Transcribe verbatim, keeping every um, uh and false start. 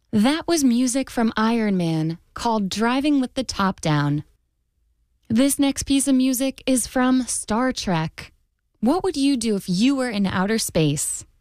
That was music from Iron Man called Driving with the Top Down. This next piece of music is from Star Trek. What would you do if you were in outer space?